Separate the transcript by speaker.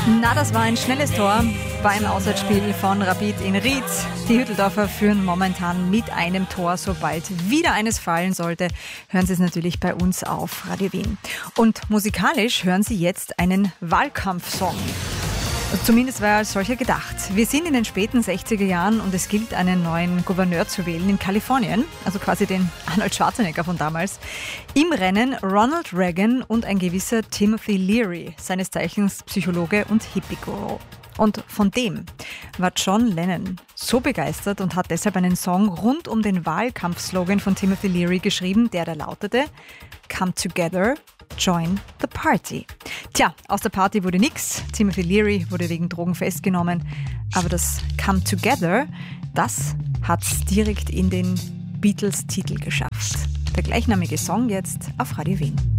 Speaker 1: Na, das war ein schnelles Tor beim Auswärtsspiel von Rapid in Ried. Die Hütteldorfer führen momentan mit einem Tor. Sobald wieder eines fallen sollte, hören Sie es natürlich bei uns auf Radio Wien. Und musikalisch hören Sie jetzt einen Wahlkampfsong. Zumindest war er als solcher gedacht. Wir sind in den späten 60er Jahren und es gilt, einen neuen Gouverneur zu wählen in Kalifornien, also quasi den Arnold Schwarzenegger von damals. Im Rennen Ronald Reagan und ein gewisser Timothy Leary, seines Zeichens Psychologe und Hippie-Guru. Und von dem war John Lennon so begeistert und hat deshalb einen Song rund um den Wahlkampfslogan von Timothy Leary geschrieben, der da lautete: Come together, join the party. Tja, aus der Party wurde nix. Timothy Leary wurde wegen Drogen festgenommen. Aber das Come Together, das hat's direkt in den Beatles-Titel geschafft. Der gleichnamige Song jetzt auf Radio Wien.